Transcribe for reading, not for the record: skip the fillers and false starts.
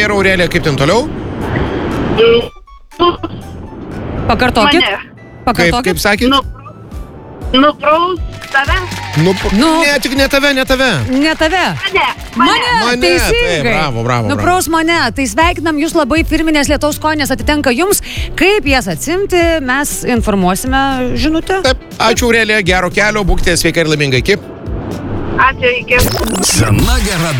ir Aurelija, kaip ten toliau? Pakartokit. Kaip sakėt? Nupraus tave. Ne, tik ne tave. Ne tave. Mane, teisingai. Tai, bravo. Nupraus mane. Tai sveikinam jūs labai, firminės lietaus kojinės atitenka jums. Kaip jas atsimti, mes informuosime žinutę. Taip, ačiū Aurelija, gero kelio, būkite sveika ir laimingai. Iki. Ačiū, iki. Sena gera